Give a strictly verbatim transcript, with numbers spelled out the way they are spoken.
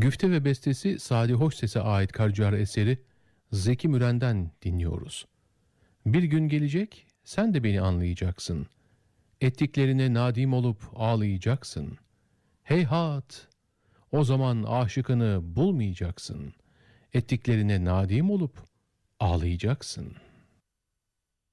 Güfte ve bestesi Sadi Hoşses'e ait Karciğer eseri Zeki Müren'den dinliyoruz. Bir gün gelecek, sen de beni anlayacaksın. Ettiklerine nadim olup ağlayacaksın. Heyhat! O zaman aşıkını bulmayacaksın. Ettiklerine nadim olup ağlayacaksın.